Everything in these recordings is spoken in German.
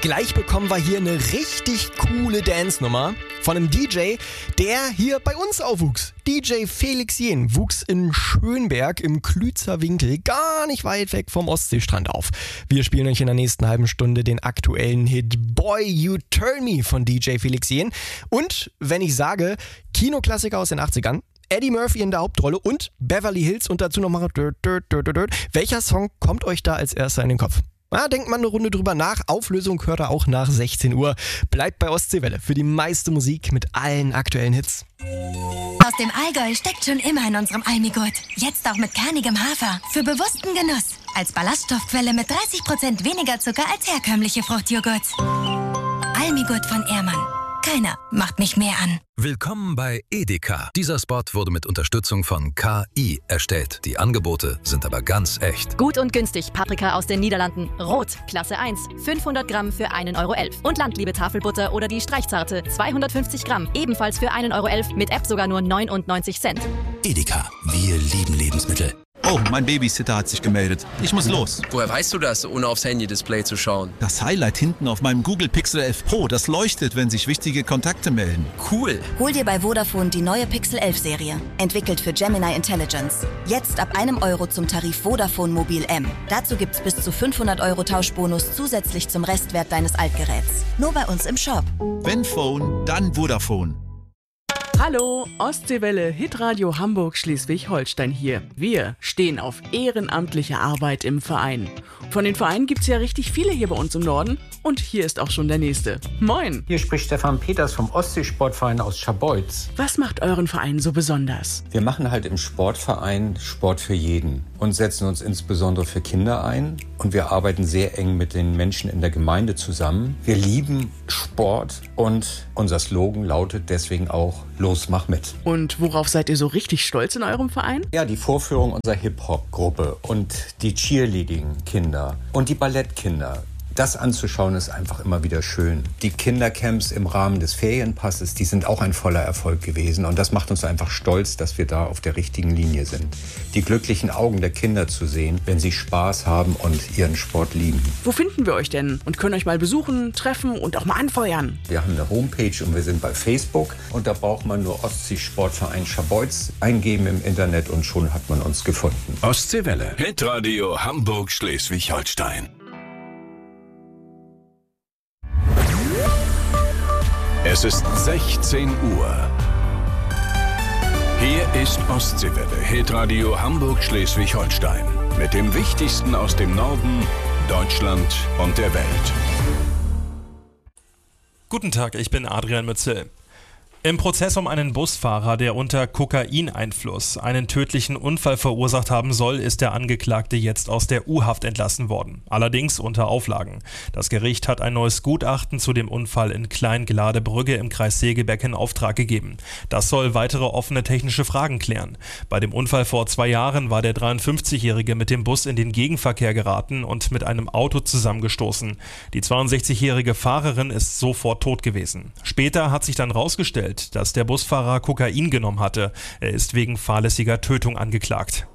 Gleich bekommen wir hier eine richtig coole Dance-Nummer von einem DJ, der hier bei uns aufwuchs. DJ Felix Jähn wuchs in Schönberg im Klützer Winkel, gar nicht weit weg vom Ostseestrand auf. Wir spielen euch in der nächsten halben Stunde den aktuellen Hit Boy You Turn Me von DJ Felix Jähn. Und wenn ich sage, Kinoklassiker aus den 80ern, Eddie Murphy in der Hauptrolle und Beverly Hills und dazu nochmal welcher Song kommt euch da als erster in den Kopf? Denkt man eine Runde drüber nach. Auflösung hört ihr auch nach 16 Uhr. Bleibt bei Ostseewelle für die meiste Musik mit allen aktuellen Hits. Aus dem Allgäu steckt schon immer in unserem Almigurt. Jetzt auch mit kernigem Hafer. Für bewussten Genuss. Als Ballaststoffquelle mit 30% weniger Zucker als herkömmliche Fruchtjoghurts. Almigurt von Ehrmann. Keiner macht mich mehr an. Willkommen bei Edeka. Dieser Spot wurde mit Unterstützung von KI erstellt. Die Angebote sind aber ganz echt. Gut und günstig. Paprika aus den Niederlanden. Rot, Klasse 1. 500 Gramm für 1,11 € Und Landliebe Tafelbutter oder die Streichzarte. 250 Gramm. Ebenfalls für 1,11 € Mit App sogar nur 99 Cent. Edeka. Wir lieben Lebensmittel. Oh, mein Babysitter hat sich gemeldet. Ich muss los. Woher weißt du das, ohne aufs Handy-Display zu schauen? Das Highlight hinten auf meinem Google Pixel 11 Pro, das leuchtet, wenn sich wichtige Kontakte melden. Cool. Hol dir bei Vodafone die neue Pixel 11 Serie. Entwickelt für Gemini Intelligence. Jetzt ab €1 zum Tarif Vodafone Mobil M. Dazu gibt's bis zu 500 € Tauschbonus zusätzlich zum Restwert deines Altgeräts. Nur bei uns im Shop. Wenn Phone, dann Vodafone. Hallo, Ostseewelle, Hitradio Hamburg Schleswig-Holstein hier. Wir stehen auf ehrenamtliche Arbeit im Verein. Von den Vereinen gibt's ja richtig viele hier bei uns im Norden. Und hier ist auch schon der nächste. Moin! Hier spricht Stefan Peters vom Ostseesportverein aus Scharbeutz. Was macht euren Verein so besonders? Wir machen halt im Sportverein Sport für jeden und setzen uns insbesondere für Kinder ein. Und wir arbeiten sehr eng mit den Menschen in der Gemeinde zusammen. Wir lieben Sport und unser Slogan lautet deswegen auch Los, mach mit. Und worauf seid ihr so richtig stolz in eurem Verein? Ja, die Vorführung unserer Hip-Hop-Gruppe und die Cheerleading-Kinder und die Ballettkinder. Das anzuschauen ist einfach immer wieder schön. Die Kindercamps im Rahmen des Ferienpasses, die sind auch ein voller Erfolg gewesen. Und das macht uns einfach stolz, dass wir da auf der richtigen Linie sind. Die glücklichen Augen der Kinder zu sehen, wenn sie Spaß haben und ihren Sport lieben. Wo finden wir euch denn und können euch mal besuchen, treffen und auch mal anfeuern? Wir haben eine Homepage und wir sind bei Facebook. Und da braucht man nur Ostseesportverein Scharbeutz eingeben im Internet und schon hat man uns gefunden. Ostseewelle. Hitradio Hamburg Schleswig-Holstein. Es ist 16 Uhr. Hier ist Ostseewelle, Hitradio Hamburg Schleswig-Holstein. Mit dem Wichtigsten aus dem Norden, Deutschland und der Welt. Guten Tag, ich bin Adrian Mützel. Im Prozess um einen Busfahrer, der unter Kokaineinfluss einen tödlichen Unfall verursacht haben soll, ist der Angeklagte jetzt aus der U-Haft entlassen worden. Allerdings unter Auflagen. Das Gericht hat ein neues Gutachten zu dem Unfall in Kleingladebrügge im Kreis Segeberg in Auftrag gegeben. Das soll weitere offene technische Fragen klären. Bei dem Unfall vor 2 Jahren war der 53-Jährige mit dem Bus in den Gegenverkehr geraten und mit einem Auto zusammengestoßen. Die 62-jährige Fahrerin ist sofort tot gewesen. Später hat sich dann rausgestellt, dass der Busfahrer Kokain genommen hatte. Er ist wegen fahrlässiger Tötung angeklagt.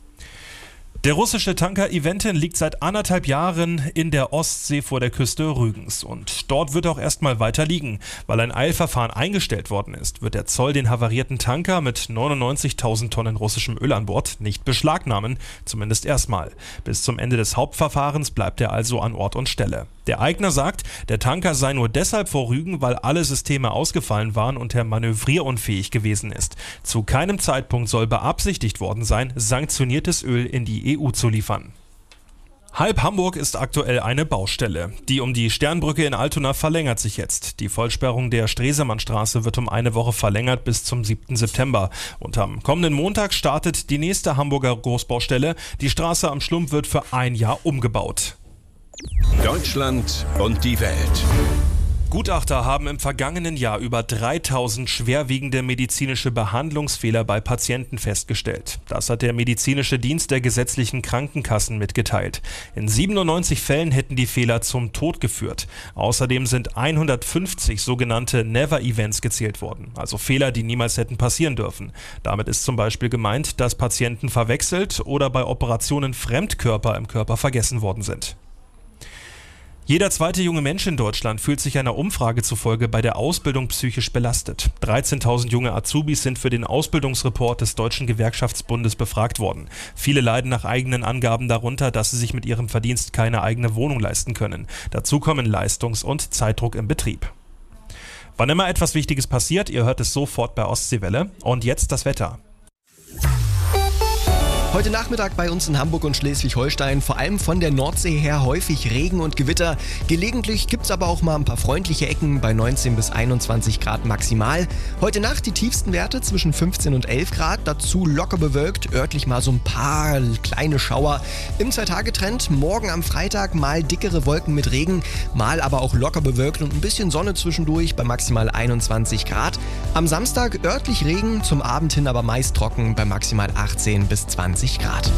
Der russische Tanker Eventin liegt seit 1,5 Jahren in der Ostsee vor der Küste Rügens. Und dort wird er auch erstmal weiter liegen. Weil ein Eilverfahren eingestellt worden ist, wird der Zoll den havarierten Tanker mit 99.000 Tonnen russischem Öl an Bord nicht beschlagnahmen, zumindest erstmal. Bis zum Ende des Hauptverfahrens bleibt er also an Ort und Stelle. Der Eigner sagt, der Tanker sei nur deshalb vor Rügen, weil alle Systeme ausgefallen waren und er manövrierunfähig gewesen ist. Zu keinem Zeitpunkt soll beabsichtigt worden sein, sanktioniertes Öl in die EU zu liefern. Halb Hamburg ist aktuell eine Baustelle. Die um die Sternbrücke in Altona verlängert sich jetzt. Die Vollsperrung der Stresemannstraße wird um eine Woche verlängert bis zum 7. September. Und am kommenden Montag startet die nächste Hamburger Großbaustelle. Die Straße am Schlump wird für 1 Jahr umgebaut. Deutschland und die Welt. Gutachter haben im vergangenen Jahr über 3000 schwerwiegende medizinische Behandlungsfehler bei Patienten festgestellt. Das hat der medizinische Dienst der gesetzlichen Krankenkassen mitgeteilt. In 97 Fällen hätten die Fehler zum Tod geführt. Außerdem sind 150 sogenannte Never-Events gezählt worden, also Fehler, die niemals hätten passieren dürfen. Damit ist zum Beispiel gemeint, dass Patienten verwechselt oder bei Operationen Fremdkörper im Körper vergessen worden sind. Jeder zweite junge Mensch in Deutschland fühlt sich einer Umfrage zufolge bei der Ausbildung psychisch belastet. 13.000 junge Azubis sind für den Ausbildungsreport des Deutschen Gewerkschaftsbundes befragt worden. Viele leiden nach eigenen Angaben darunter, dass sie sich mit ihrem Verdienst keine eigene Wohnung leisten können. Dazu kommen Leistungs- und Zeitdruck im Betrieb. Wann immer etwas Wichtiges passiert, ihr hört es sofort bei Ostseewelle. Und jetzt das Wetter. Heute Nachmittag bei uns in Hamburg und Schleswig-Holstein vor allem von der Nordsee her häufig Regen und Gewitter. Gelegentlich gibt es aber auch mal ein paar freundliche Ecken bei 19 bis 21 Grad maximal. Heute Nacht die tiefsten Werte zwischen 15 und 11 Grad, dazu locker bewölkt, örtlich mal so ein paar kleine Schauer. Im 2-Tage-Trend morgen am Freitag mal dickere Wolken mit Regen, mal aber auch locker bewölkt und ein bisschen Sonne zwischendurch bei maximal 21 Grad. Am Samstag örtlich Regen, zum Abend hin aber meist trocken bei maximal 18 bis 20 Grad.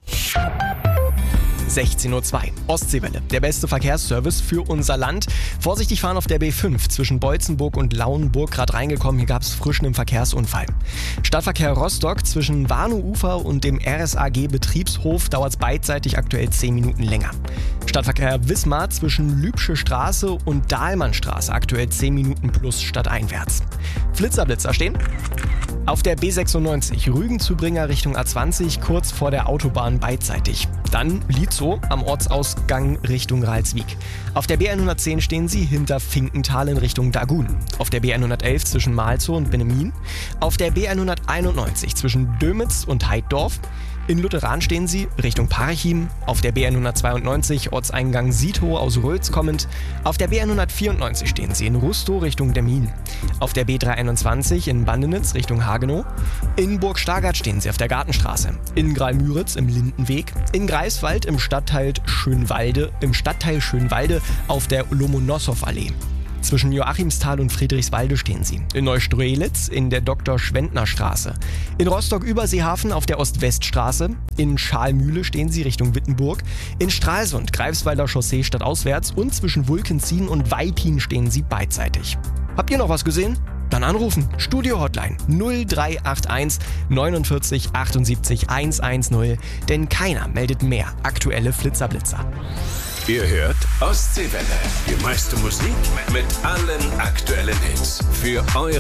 16:02 Uhr. Ostseewelle, der beste Verkehrsservice für unser Land. Vorsichtig fahren auf der B5 zwischen Beutzenburg und Lauenburg, gerade reingekommen. Hier gab es frischen Verkehrsunfall. Stadtverkehr Rostock zwischen Warnow-Ufer und dem RSAG-Betriebshof dauert es beidseitig aktuell 10 Minuten länger. Stadtverkehr Wismar zwischen Lübsche Straße und Dahlmannstraße aktuell 10 Minuten plus stadteinwärts. Flitzer stehen. Auf der B96 Rügen-Zübringer Richtung A20 kurz vor der Autobahn beidseitig. Dann Lietzow am Ortsausgang Richtung Ralswiek. Auf der B110 stehen sie hinter Finkenthal in Richtung Dagun. Auf der B111 zwischen Malzow und Bennemin. Auf der B191 zwischen Dömitz und Heiddorf. In Lutheran stehen sie Richtung Parchim, auf der B192 Ortseingang Siethow aus Rötz kommend, auf der B194 stehen sie in Rustow Richtung Demmin, auf der B321 in Bandenitz Richtung Hagenow, in Burg Stargard stehen sie auf der Gartenstraße, in Greilmüritz im Lindenweg, in Greifswald im Stadtteil Schönwalde auf der Lomonossow-Allee. Zwischen Joachimsthal und Friedrichswalde stehen sie. In Neustrelitz in der Dr.-Schwendner-Straße. In Rostock-Überseehafen auf der Ost-West-Straße. In Schalmühle stehen sie Richtung Wittenburg. In Stralsund, Greifswalder Chaussee stadtauswärts. Und zwischen Wulkenzien und Weipin stehen sie beidseitig. Habt ihr noch was gesehen? Dann anrufen. Studio-Hotline 0381 49 78 110. Denn keiner meldet mehr aktuelle Flitzer-Blitzer. Ihr hört Ostseewelle. Die meiste Musik mit allen aktuellen Hits. Für eure